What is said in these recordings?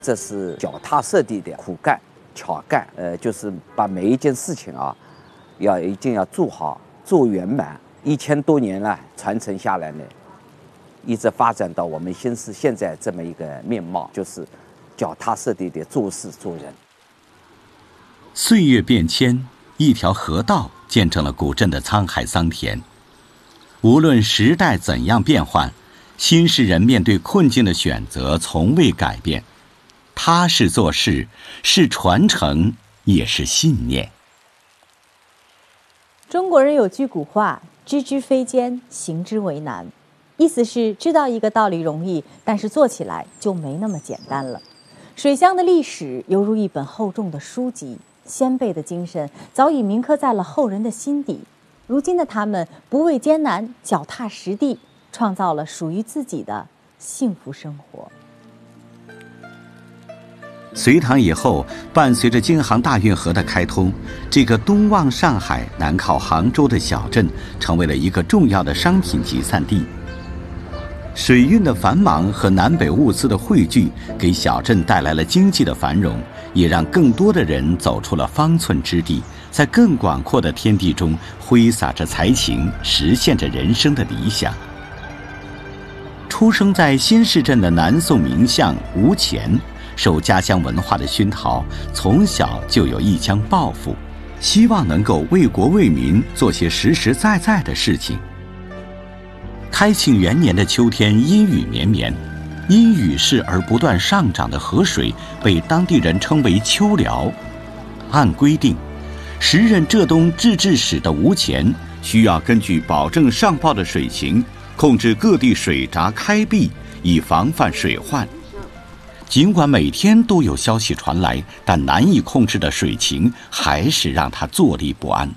这是脚踏实地的苦干、巧干，就是把每一件事情啊，一定要做好、做圆满。1000多年了，传承下来呢，一直发展到我们新市现在这么一个面貌，就是脚踏实地的做事做人。 岁月变迁，一条河道见证了古镇的沧海桑田。无论时代怎样变换，新市人面对困境的选择从未改变。踏实做事，是传承，也是信念。 中国人有句古话：“知之非艰，行之为难。”意思是知道一个道理容易，但是做起来就没那么简单了。水乡的历史犹如一本厚重的书籍，先辈的精神早已铭刻在了后人的心底。如今的他们不畏艰难，脚踏实地，创造了属于自己的幸福生活。 隋唐以后，伴随着京杭大运河的开通，这个东望上海、南靠杭州的小镇成为了一个重要的商品集散地。水运的繁忙和南北物资的汇聚，给小镇带来了经济的繁荣，也让更多的人走出了方寸之地，在更广阔的天地中挥洒着才情，实现着人生的理想。出生在新市镇的南宋名相吴乾，受家乡文化的熏陶，从小就有一腔抱负，希望能够为国为民做些实实在在的事情。开庆元年的秋天，阴雨绵绵，因雨势而不断上涨的河水被当地人称为秋辽。按规定，时任浙东制置使的吴乾需要根据保证上报的水情，控制各地水闸开闭，以防范水患。尽管每天都有消息传来，但难以控制的水情还是让他坐立不安。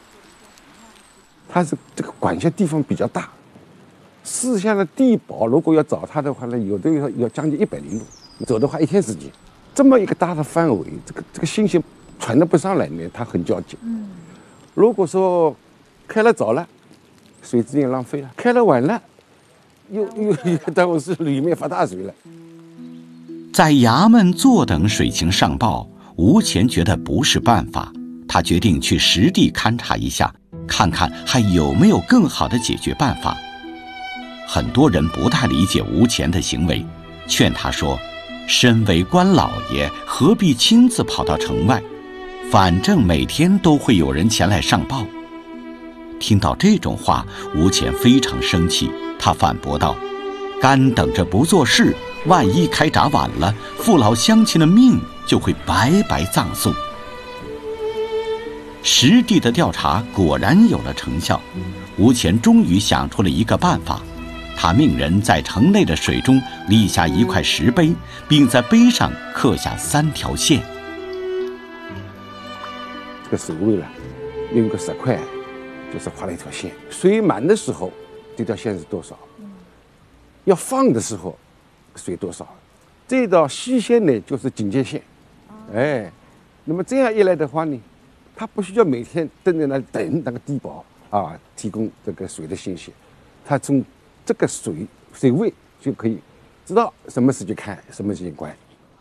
他是这个管辖地方比较大，四乡的地保如果要找他的话呢，有的要将近100里路，走的话1天时间。这么一个大的范围，这个信息传得不上来呢，他很焦急。如果说开了早了，水资源浪费了；开了晚了，又耽误是里面发大水了。 在衙门坐等水情上报，吴乾觉得不是办法，他决定去实地勘察一下，看看还有没有更好的解决办法。很多人不太理解吴乾的行为，劝他说：“身为官老爷，何必亲自跑到城外？反正每天都会有人前来上报。”听到这种话，吴乾非常生气，他反驳道：“干等着不做事，万一开闸晚了，父老乡亲的命就会白白葬送。”实地的调查果然有了成效，吴乾终于想出了一个办法，他命人在城内的水中立下一块石碑，并在碑上刻下3条线。 这个守卫了，用一个石块，就是画了一条线。水满的时候，这条线是多少？要放的时候，水多少？这道细线呢，就是警戒线。那么这样一来的话呢，他不需要每天蹲在那里等那个地保提供这个水的信息，他从这个水位就可以知道什么时间开，什么时间关。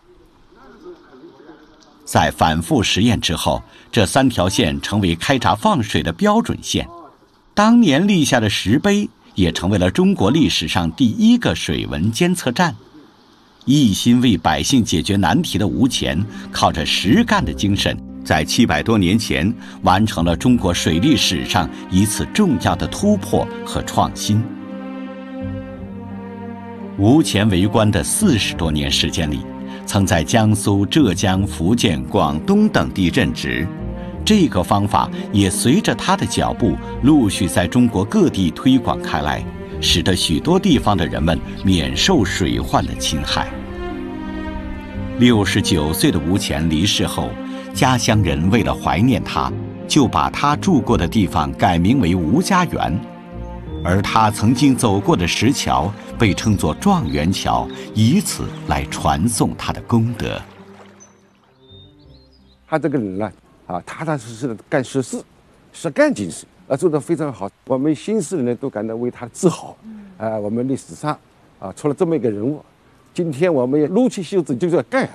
在反复实验之后，这3条线成为开闸放水的标准线。当年立下的石碑也成为了中国历史上第1个水文监测站。一心为百姓解决难题的吴乾，靠着实干的精神，在700多年前完成了中国水利史上一次重要的突破和创新。吴乾为官的40多年时间里，曾在江苏、浙江、福建、广东等地任职，这个方法也随着他的脚步陆续在中国各地推广开来，使得许多地方的人们免受水患的侵害。69岁的吴乾离世后，家乡人为了怀念他，就把他住过的地方改名为吴家园，而他曾经走过的石桥被称作状元桥，以此来传颂他的功德。 他这个人呢，踏踏实实的干实事，实干精神，做得非常好。我们新市人呢都感到为他自豪。我们历史上出了这么一个人物， 今天我们要撸起袖子就是要干。